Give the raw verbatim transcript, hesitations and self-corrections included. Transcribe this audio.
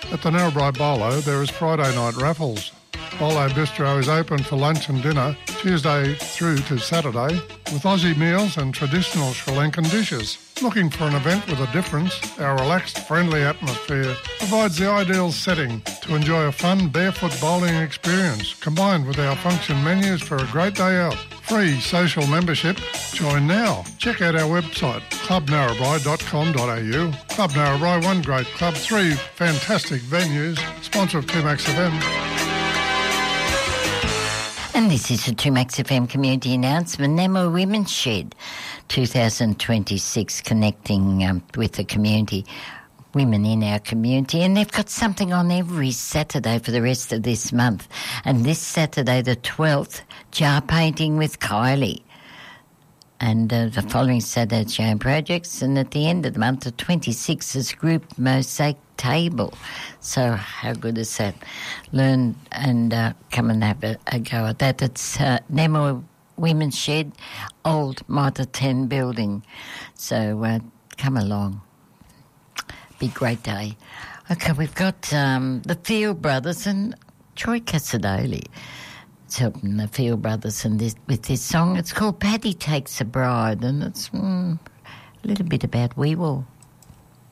At the Narrabri Bolo, there is Friday night raffles. Bolo Bistro is open for lunch and dinner Tuesday through to Saturday with Aussie meals and traditional Sri Lankan dishes. Looking for an event with a difference? Our relaxed, friendly atmosphere provides the ideal setting to enjoy a fun barefoot bowling experience combined with our function menus for a great day out. Free social membership. Join now. Check out our website, club narrabri dot com dot a u. Club Narrabri, one great club, three fantastic venues. Sponsor of two Max F M. And this is a two Max F M community announcement. Namur Women's Shed twenty twenty-six, connecting um, with the community, women in our community. And they've got something on every Saturday for the rest of this month. And this Saturday, the twelfth, jar painting with Kylie. And uh, the following Saturday, Jam Projects. And at the end of the month, the twenty-sixth, is Group Mosaic Table. So how good is that? Learn and uh, come and have a, a go at that. It's uh, Namur Women's Shed, old Mitre ten building. So uh, come along. Be a great day. Okay, we've got um, the Field Brothers and Troy Casadoli. It's helping the Field Brothers and this, with this song. It's called Paddy Takes a Bride, and it's mm, a little bit about Weewell.